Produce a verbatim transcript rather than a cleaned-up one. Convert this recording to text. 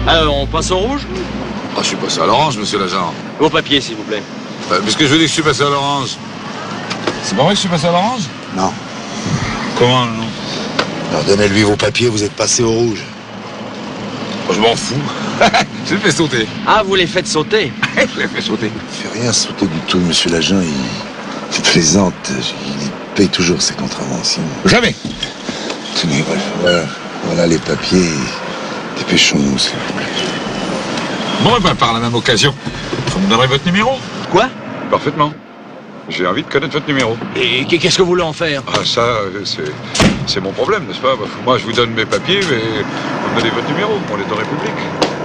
Alors, on passe au rouge? Ah, je suis passé à l'orange, monsieur l'agent. Vos papiers, s'il vous plaît. Euh, Puisque je vous dis que je suis passé à l'orange. C'est pas vrai que je suis passé à l'orange? Non. Comment, non? Alors donnez-lui vos papiers, vous êtes passé au rouge. Oh, je m'en fous. Je le fais sauter. Ah, vous les faites sauter? Je le fais sauter. Il fait rien sauter du tout, monsieur l'agent. Il, il plaisante. Il paye toujours ses contraventions. Jamais. Tenez, voilà, voilà, voilà les papiers. Dépêchons-nous, s'il vous plaît. Bon, eh ben, par la même occasion, vous me donnerez votre numéro? Quoi? Parfaitement. J'ai envie de connaître votre numéro. Et qu'est-ce que vous voulez en faire? Ah, ça, euh, c'est, c'est mon problème, n'est-ce pas? Moi, je vous donne mes papiers, mais vous me donnez votre numéro. On est en République.